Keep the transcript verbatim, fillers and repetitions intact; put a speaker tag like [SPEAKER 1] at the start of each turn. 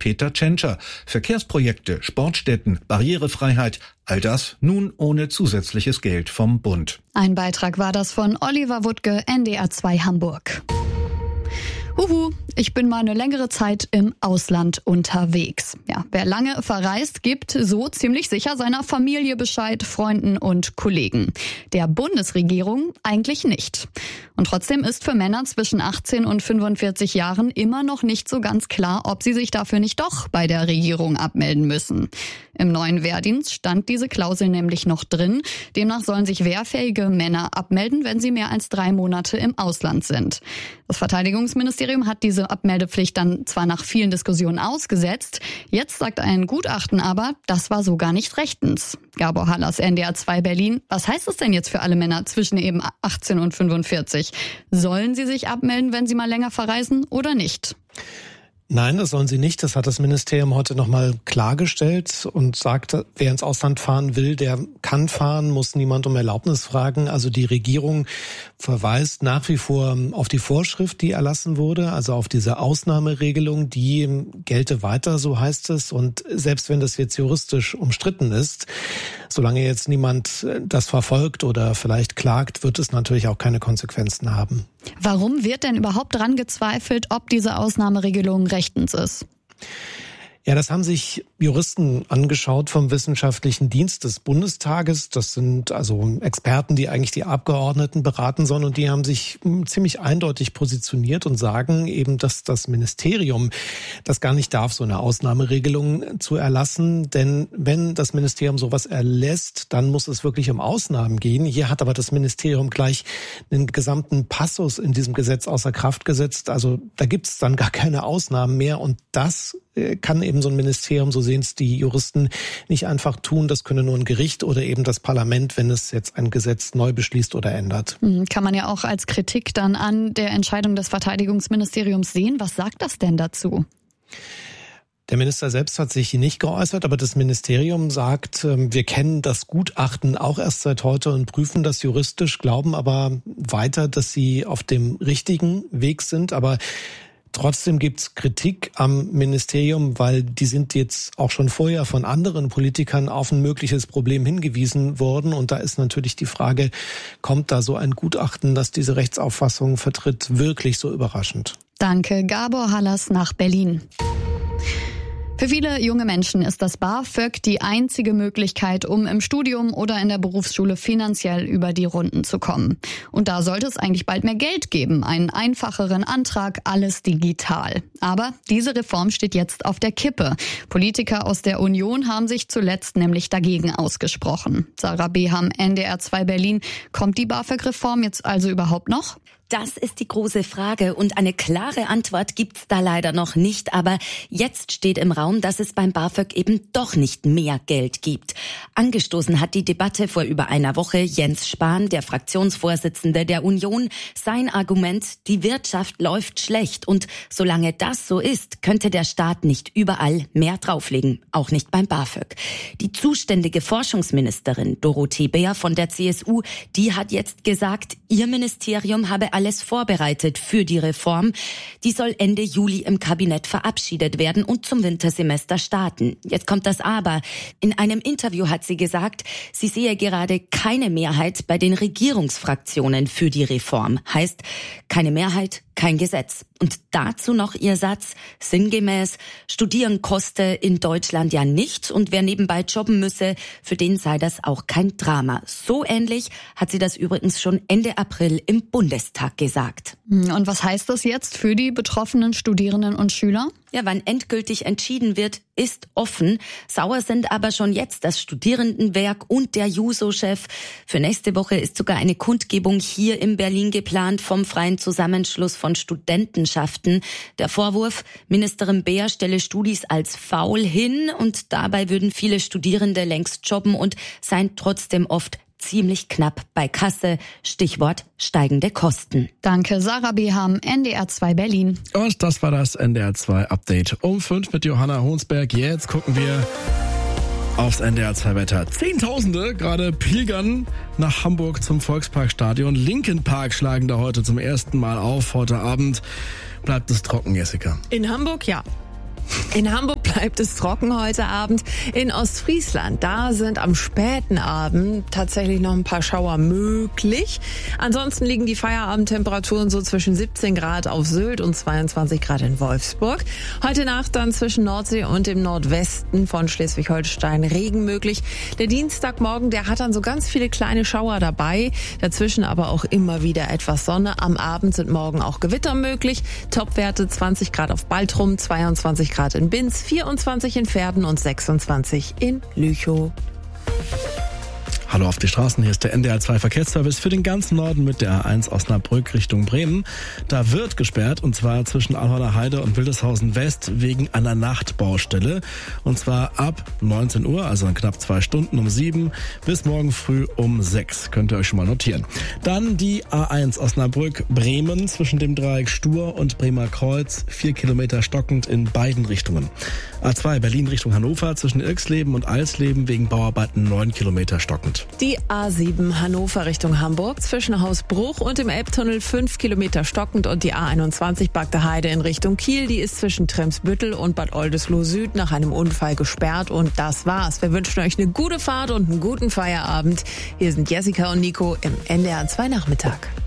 [SPEAKER 1] Peter Tschentscher. Verkehrsprojekte, Sportstätten, Barrierefreiheit, all das nun ohne zusätzliches Geld vom Bund.
[SPEAKER 2] Ein Beitrag war das von Oliver Wuttke, N D R zwei Hamburg. Huhu, ich bin mal eine längere Zeit im Ausland unterwegs. Ja, wer lange verreist, gibt so ziemlich sicher seiner Familie Bescheid, Freunden und Kollegen. Der Bundesregierung eigentlich nicht. Und trotzdem ist für Männer zwischen achtzehn und fünfundvierzig Jahren immer noch nicht so ganz klar, ob sie sich dafür nicht doch bei der Regierung abmelden müssen. Im neuen Wehrdienst stand diese Klausel nämlich noch drin. Demnach sollen sich wehrfähige Männer abmelden, wenn sie mehr als drei Monate im Ausland sind. Das Verteidigungsministerium hat diese Abmeldepflicht dann zwar nach vielen Diskussionen ausgesetzt. Jetzt sagt ein Gutachten aber, das war so gar nicht rechtens. Gabor Hallas, N D R zwei Berlin. Was heißt das denn jetzt für alle Männer zwischen eben achtzehn und fünfundvierzig? Sollen sie sich abmelden, wenn sie mal länger verreisen oder nicht?
[SPEAKER 3] Nein, das sollen sie nicht. Das hat das Ministerium heute nochmal klargestellt und sagt, wer ins Ausland fahren will, der kann fahren, muss niemand um Erlaubnis fragen. Also die Regierung verweist nach wie vor auf die Vorschrift, die erlassen wurde, also auf diese Ausnahmeregelung, die gelte weiter, so heißt es. Und selbst wenn das jetzt juristisch umstritten ist, solange jetzt niemand das verfolgt oder vielleicht klagt, wird es natürlich auch keine Konsequenzen haben.
[SPEAKER 2] Warum wird denn überhaupt dran gezweifelt, ob diese Ausnahmeregelung rechtens ist?
[SPEAKER 3] Ja, das haben sich Juristen angeschaut vom Wissenschaftlichen Dienst des Bundestages. Das sind also Experten, die eigentlich die Abgeordneten beraten sollen. Und die haben sich ziemlich eindeutig positioniert und sagen eben, dass das Ministerium das gar nicht darf, so eine Ausnahmeregelung zu erlassen. Denn wenn das Ministerium sowas erlässt, dann muss es wirklich um Ausnahmen gehen. Hier hat aber das Ministerium gleich einen gesamten Passus in diesem Gesetz außer Kraft gesetzt. Also da gibt es dann gar keine Ausnahmen mehr. Und das kann eben so ein Ministerium, so sehen es die Juristen, nicht einfach tun. Das könne nur ein Gericht oder eben das Parlament, wenn es jetzt ein Gesetz neu beschließt oder ändert.
[SPEAKER 2] Kann man ja auch als Kritik dann an der Entscheidung des Verteidigungsministeriums sehen. Was sagt das denn dazu?
[SPEAKER 3] Der Minister selbst hat sich nicht geäußert, aber das Ministerium sagt, wir kennen das Gutachten auch erst seit heute und prüfen das juristisch, glauben aber weiter, dass sie auf dem richtigen Weg sind. Aber trotzdem gibt's Kritik am Ministerium, weil die sind jetzt auch schon vorher von anderen Politikern auf ein mögliches Problem hingewiesen worden. Und da ist natürlich die Frage, kommt da so ein Gutachten, das diese Rechtsauffassung vertritt, wirklich so überraschend?
[SPEAKER 2] Danke, Gabor Hallas nach Berlin. Für viele junge Menschen ist das BAföG die einzige Möglichkeit, um im Studium oder in der Berufsschule finanziell über die Runden zu kommen. Und da sollte es eigentlich bald mehr Geld geben, einen einfacheren Antrag, alles digital. Aber diese Reform steht jetzt auf der Kippe. Politiker aus der Union haben sich zuletzt nämlich dagegen ausgesprochen. Sarah Beham, N D R zwei Berlin. Kommt die BAföG-Reform jetzt also überhaupt noch?
[SPEAKER 4] Das ist die große Frage und eine klare Antwort gibt's da leider noch nicht. Aber jetzt steht im Raum, dass es beim BAföG eben doch nicht mehr Geld gibt. Angestoßen hat die Debatte vor über einer Woche Jens Spahn, der Fraktionsvorsitzende der Union. Sein Argument, die Wirtschaft läuft schlecht und solange das so ist, könnte der Staat nicht überall mehr drauflegen, auch nicht beim BAföG. Die zuständige Forschungsministerin Dorothee Bär von der C S U, die hat jetzt gesagt, ihr Ministerium habe alles vorbereitet für die Reform. Die soll Ende Juli im Kabinett verabschiedet werden und zum Wintersemester starten. Jetzt kommt das Aber. In einem Interview hat sie gesagt, sie sehe gerade keine Mehrheit bei den Regierungsfraktionen für die Reform. Heißt, keine Mehrheit, kein Gesetz. Und dazu noch ihr Satz, sinngemäß, studieren koste in Deutschland ja nichts und wer nebenbei jobben müsse, für den sei das auch kein Drama. So ähnlich hat sie das übrigens schon Ende April im Bundestag gesagt.
[SPEAKER 2] Und was heißt das jetzt für die betroffenen Studierenden und Schüler?
[SPEAKER 4] Ja, wann endgültig entschieden wird, ist offen. Sauer sind aber schon jetzt das Studierendenwerk und der Juso-Chef. Für nächste Woche ist sogar eine Kundgebung hier in Berlin geplant vom Freien Zusammenschluss von Studentenschaften. Der Vorwurf, Ministerin Bär stelle Studis als faul hin und dabei würden viele Studierende längst jobben und seien trotzdem oft ziemlich knapp bei Kasse. Stichwort steigende Kosten.
[SPEAKER 2] Danke, Sarah Beham, N D R zwei Berlin.
[SPEAKER 5] Und das war das N D R zwei Update um fünf mit Johanna Honsberg. Jetzt gucken wir aufs N D R zwei Wetter. Zehntausende gerade pilgern nach Hamburg zum Volksparkstadion. Linkin Park schlagen da heute zum ersten Mal auf. Heute Abend bleibt es trocken, Jessica.
[SPEAKER 6] In Hamburg, ja. In Hamburg bleibt es trocken heute Abend. In Ostfriesland, da sind am späten Abend tatsächlich noch ein paar Schauer möglich. Ansonsten liegen die Feierabendtemperaturen so zwischen siebzehn Grad auf Sylt und zweiundzwanzig Grad in Wolfsburg. Heute Nacht dann zwischen Nordsee und dem Nordwesten von Schleswig-Holstein Regen möglich. Der Dienstagmorgen, der hat dann so ganz viele kleine Schauer dabei. Dazwischen aber auch immer wieder etwas Sonne. Am Abend sind morgen auch Gewitter möglich. Topwerte zwanzig Grad auf Baltrum, zweiundzwanzig Grad in Binz, vierundzwanzig in Verden und sechsundzwanzig in Lüchow.
[SPEAKER 5] Hallo auf die Straßen, hier ist der N D R zwei Verkehrsservice für den ganzen Norden mit der A eins Osnabrück Richtung Bremen. Da wird gesperrt und zwar zwischen Alhorner Heide und Wildeshausen West wegen einer Nachtbaustelle. Und zwar ab neunzehn Uhr, also in knapp zwei Stunden um sieben bis morgen früh um sechs. Könnt ihr euch schon mal notieren. Dann die A eins Osnabrück Bremen zwischen dem Dreieck Stur und Bremer Kreuz. Vier Kilometer stockend in beiden Richtungen. A zwei Berlin Richtung Hannover zwischen Irxleben und Alsleben wegen Bauarbeiten neun Kilometer stockend.
[SPEAKER 6] Die A sieben Hannover Richtung Hamburg zwischen Hausbruch und dem Elbtunnel fünf Kilometer stockend und die A einundzwanzig Bagde Heide in Richtung Kiel, die ist zwischen Tremsbüttel und Bad Oldesloe Süd nach einem Unfall gesperrt und das war's. Wir wünschen euch eine gute Fahrt und einen guten Feierabend. Hier sind Jessica und Nico im N D R zwei Nachmittag.